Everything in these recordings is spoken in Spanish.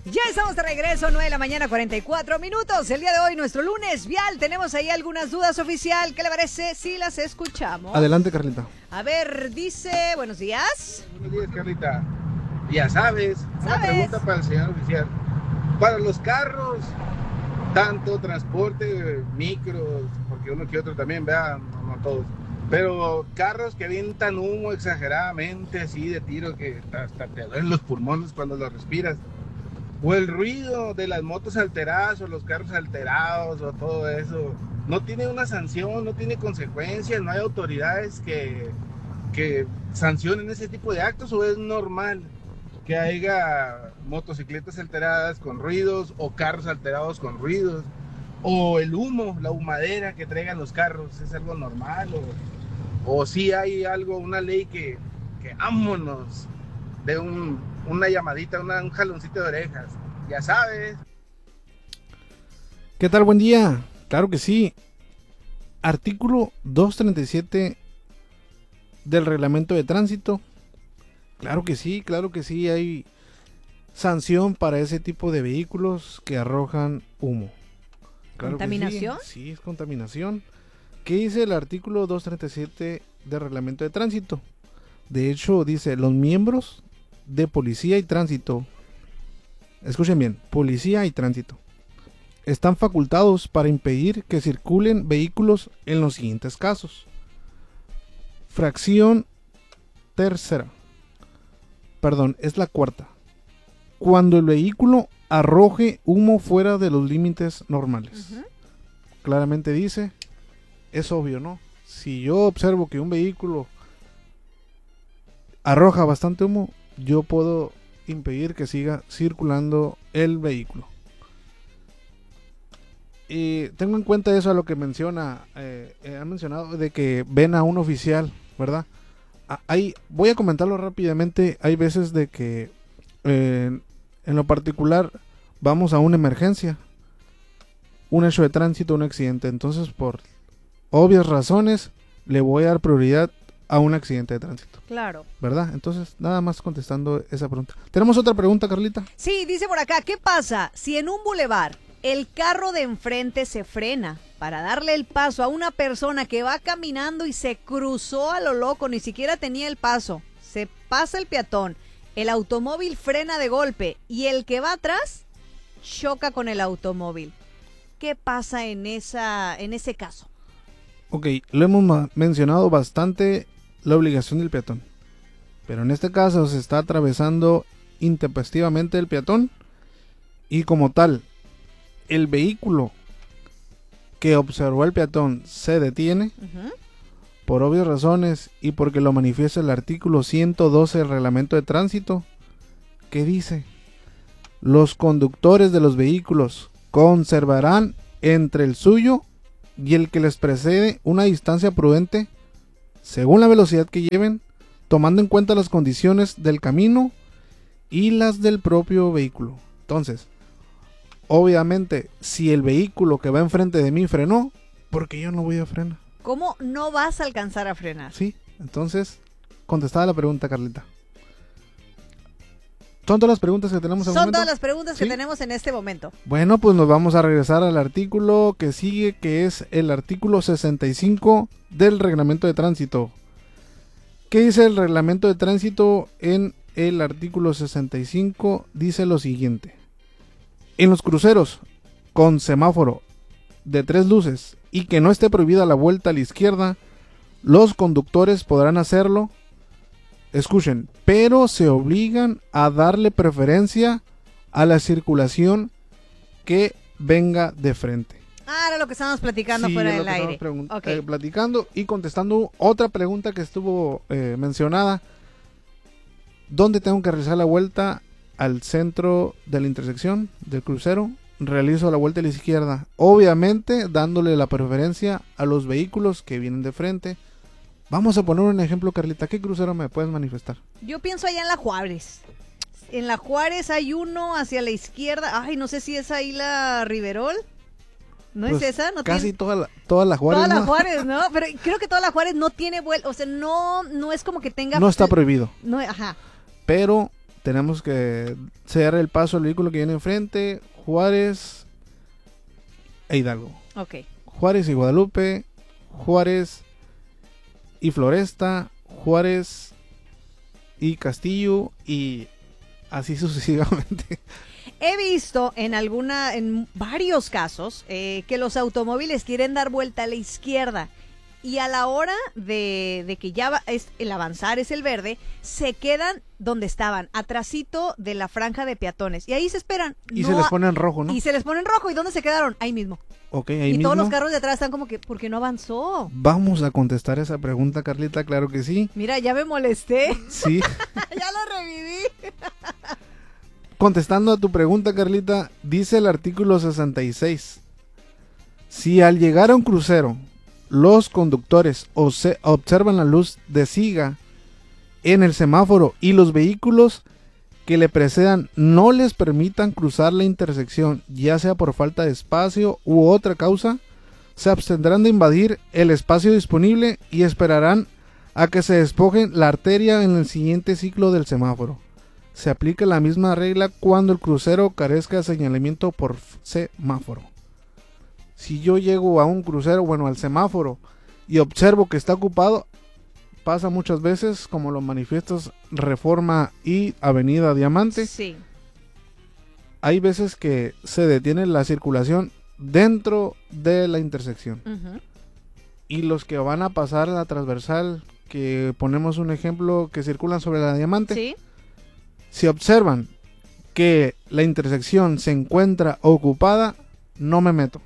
Ya estamos de regreso, 9 de la mañana, 44 minutos. El día de hoy, nuestro lunes vial. Tenemos ahí algunas dudas, oficial. ¿Qué le parece si las escuchamos? Adelante, Carlita. A ver, dice, buenos días. Buenos días, Carlita. Ya sabes, una pregunta para el señor oficial. Para los carros, tanto transporte, micros, porque uno que otro también, vean, no todos. Pero carros que avientan humo exageradamente, así de tiro, que hasta te duelen los pulmones cuando los respiras. O el ruido de las motos alteradas o los carros alterados o todo eso. No tiene una sanción, no tiene consecuencias, no hay autoridades que sancionen ese tipo de actos, o es normal que haya motocicletas alteradas con ruidos o carros alterados con ruidos, o el humo, la humadera que traigan los carros, ¿es algo normal? O si hay algo, una ley que vámonos de una llamadita, un jaloncito de orejas, ya sabes. ¿Qué tal? Buen día. Claro que sí. Artículo 237 del reglamento de tránsito. Claro que sí, hay sanción para ese tipo de vehículos que arrojan humo. Claro. ¿Contaminación? Sí, es contaminación. ¿Qué dice el artículo 237 del reglamento de tránsito? De hecho, dice, los miembros de policía y tránsito, escuchen bien, policía y tránsito, están facultados para impedir que circulen vehículos en los siguientes casos. Fracción tercera. Perdón, es la cuarta. Cuando el vehículo arroje humo fuera de los límites normales. Claramente dice, es obvio, ¿no? Si yo observo que un vehículo arroja bastante humo, yo puedo impedir que siga circulando el vehículo. Y tengo en cuenta eso a lo que menciona, han mencionado de que ven a un oficial, ¿verdad? Voy a comentarlo rápidamente. Hay veces de que en lo particular vamos a una emergencia, un hecho de tránsito, un accidente. Entonces, por obvias razones, le voy a dar prioridad a un accidente de tránsito. Claro. ¿Verdad? Entonces, nada más contestando esa pregunta. ¿Tenemos otra pregunta, Carlita? Sí, dice por acá, ¿qué pasa si en un bulevar el carro de enfrente se frena para darle el paso a una persona que va caminando y se cruzó a lo loco, ni siquiera tenía el paso? Se pasa el peatón, el automóvil frena de golpe y el que va atrás choca con el automóvil. ¿Qué pasa en ese caso? Ok, lo hemos mencionado bastante, la obligación del peatón. Pero en este caso se está atravesando intempestivamente el peatón y como tal, el vehículo que observó al peatón se detiene por obvias razones y porque lo manifiesta el artículo 112 del reglamento de tránsito, que dice: los conductores de los vehículos conservarán entre el suyo y el que les precede una distancia prudente según la velocidad que lleven, tomando en cuenta las condiciones del camino y las del propio vehículo. Entonces, obviamente, si el vehículo que va enfrente de mí frenó, porque yo no voy a frenar. ¿Cómo no vas a alcanzar a frenar? Sí, entonces, contestada la pregunta, Carlita. ¿Son todas las preguntas que tenemos al momento? Son todas las preguntas que ¿Sí? tenemos en este momento. Bueno, pues nos vamos a regresar al artículo que sigue, que es el artículo 65 del reglamento de tránsito. ¿Qué dice el reglamento de tránsito? En el artículo 65 dice lo siguiente: en los cruceros con semáforo de 3 luces y que no esté prohibida la vuelta a la izquierda, los conductores podrán hacerlo, escuchen, pero se obligan a darle preferencia a la circulación que venga de frente. Era lo que estábamos platicando Sí, fuera es lo del que aire. estamos Okay. platicando y contestando otra pregunta que estuvo mencionada. ¿Dónde tengo que realizar la vuelta? Al centro de la intersección del crucero. Realizo la vuelta a la izquierda, obviamente dándole la preferencia a los vehículos que vienen de frente. Vamos a poner un ejemplo, Carlita. ¿Qué crucero me puedes manifestar? Yo pienso allá en la Juárez. En la Juárez hay uno hacia la izquierda. Ay, no sé si es ahí la Riverol. ¿No Pues es esa? ¿No casi tiene... toda la Juárez. Toda la ¿no? Juárez, ¿no? Pero creo que toda la Juárez no tiene vuelta. O sea, no es como que tenga... No está prohibido. No, ajá. Pero tenemos que ceder el paso al vehículo que viene enfrente, Juárez e Hidalgo. Ok. Juárez y Guadalupe, Juárez y Floresta, Juárez y Castillo y así sucesivamente. He visto en varios casos que los automóviles quieren dar vuelta a la izquierda y a la hora de que ya el avanzar es el verde, se quedan donde estaban, atrasito de la franja de peatones y ahí se esperan. Y se les pone en rojo, ¿no? Y se les pone en rojo. ¿Y dónde se quedaron? Ahí mismo. Ok, ahí y mismo. Todos los carros de atrás están como que, ¿por qué no avanzó? Vamos a contestar esa pregunta, Carlita, claro que sí. Mira, ya me molesté. Sí. Ya lo reviví. Contestando a tu pregunta, Carlita, dice el artículo 66. Si al llegar a un crucero, los conductores observan la luz de siga en el semáforo y los vehículos que le precedan no les permitan cruzar la intersección, ya sea por falta de espacio u otra causa, se abstendrán de invadir el espacio disponible y esperarán a que se despojen la arteria en el siguiente ciclo del semáforo. Se aplica la misma regla cuando el crucero carezca de señalamiento por semáforo. Si yo llego a un crucero, bueno, al semáforo, y observo que está ocupado, pasa muchas veces, como lo manifiestas Reforma y Avenida Diamante. Sí. Hay veces que se detiene la circulación dentro de la intersección. Uh-huh. Y los que van a pasar la transversal, que ponemos un ejemplo, que circulan sobre la Diamante, ¿sí? Si observan que la intersección se encuentra ocupada, no me meto.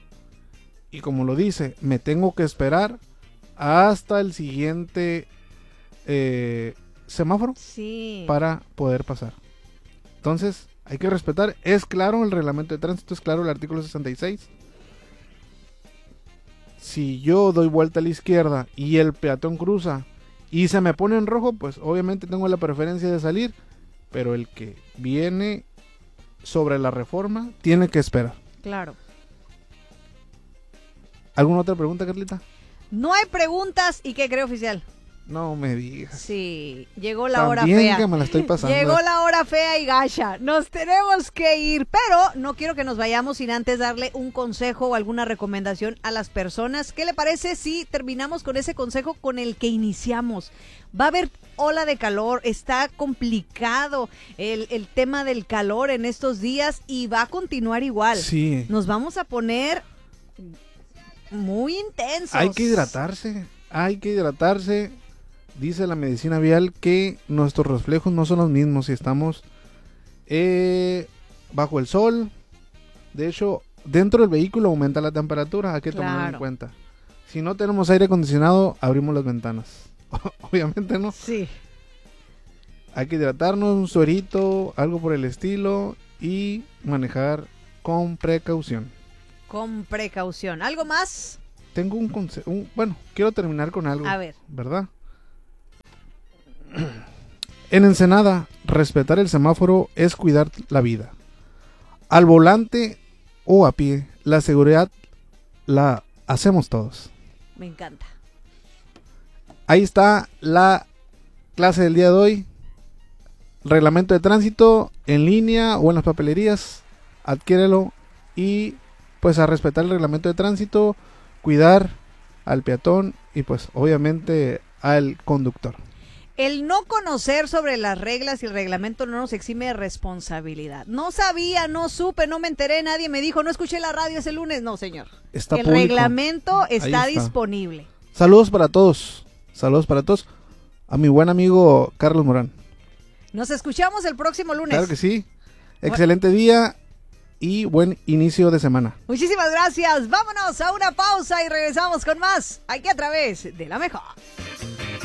Y como lo dice, me tengo que esperar hasta el siguiente semáforo, sí, para poder pasar. Entonces, hay que respetar. Es claro el reglamento de tránsito, es claro el artículo 66. Si yo doy vuelta a la izquierda y el peatón cruza y se me pone en rojo, pues obviamente tengo la preferencia de salir. Pero el que viene sobre la Reforma tiene que esperar. Claro. ¿Alguna otra pregunta, Carlita? No hay preguntas. ¿Y qué cree, oficial? No me digas. Sí, llegó la hora También fea. que me la estoy pasando. Llegó la hora fea y gacha. Nos tenemos que ir, pero no quiero que nos vayamos sin antes darle un consejo o alguna recomendación a las personas. ¿Qué le parece si terminamos con ese consejo con el que iniciamos? Va a haber ola de calor, está complicado el tema del calor en estos días y va a continuar igual. Sí. Nos vamos a poner muy intensos. Hay que hidratarse. Dice la medicina vial que nuestros reflejos no son los mismos si estamos bajo el sol. De hecho, dentro del vehículo aumenta la temperatura, hay que tomarlo en cuenta. Si no tenemos aire acondicionado, abrimos las ventanas. Obviamente no. Sí. Hay que hidratarnos, un suerito, algo por el estilo y manejar con precaución. Con precaución. ¿Algo más? Tengo un consejo. Bueno, quiero terminar con algo. A ver. ¿Verdad? En Ensenada, respetar el semáforo es cuidar la vida. Al volante o a pie, la seguridad la hacemos todos. Me encanta. Ahí está la clase del día de hoy. Reglamento de tránsito en línea o en las papelerías. Adquiérelo y pues a respetar el reglamento de tránsito, cuidar al peatón y pues obviamente al conductor. El no conocer sobre las reglas y el reglamento no nos exime de responsabilidad. No sabía, no supe, no me enteré, nadie me dijo, no escuché la radio ese lunes. No, señor. Está el público. Reglamento está Ahí está disponible. Saludos para todos. Saludos para todos. A mi buen amigo Carlos Morán. Nos escuchamos el próximo lunes. Claro que sí. Excelente día y buen inicio de semana. Muchísimas gracias. Vámonos a una pausa y regresamos con más aquí a través de La Mejor.